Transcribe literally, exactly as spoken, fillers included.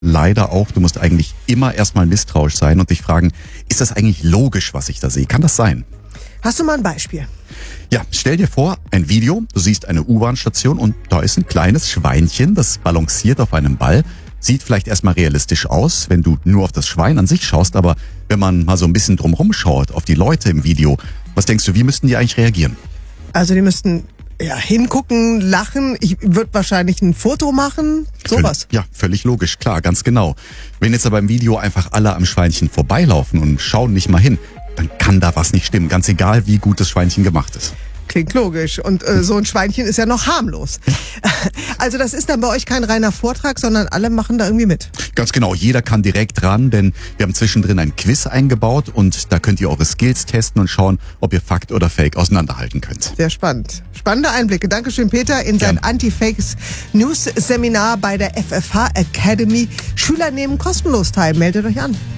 leider auch, du musst eigentlich immer erstmal misstrauisch sein und dich fragen, ist das eigentlich logisch, was ich da sehe? Kann das sein? Hast du mal ein Beispiel? Ja, stell dir vor, ein Video, du siehst eine U-Bahn-Station und da ist ein kleines Schweinchen, das balanciert auf einem Ball. Sieht vielleicht erstmal realistisch aus, wenn du nur auf das Schwein an sich schaust, aber wenn man mal so ein bisschen drumherum schaut, auf die Leute im Video, was denkst du, wie müssten die eigentlich reagieren? Also die müssten ja hingucken, lachen, ich würde wahrscheinlich ein Foto machen, sowas. Völlig, ja, völlig logisch, klar, ganz genau. Wenn jetzt aber im Video einfach alle am Schweinchen vorbeilaufen und schauen nicht mal hin, dann kann da was nicht stimmen, ganz egal, wie gut das Schweinchen gemacht ist. Klingt logisch. Und äh, so ein Schweinchen ist ja noch harmlos. Also das ist dann bei euch kein reiner Vortrag, sondern alle machen da irgendwie mit. Ganz genau, jeder kann direkt ran, denn wir haben zwischendrin ein Quiz eingebaut und da könnt ihr eure Skills testen und schauen, ob ihr Fakt oder Fake auseinanderhalten könnt. Sehr spannend. Spannende Einblicke. Dankeschön, Peter, in sein Anti-Fakes-News-Seminar bei der F F H Academy. Schüler nehmen kostenlos teil. Meldet euch an.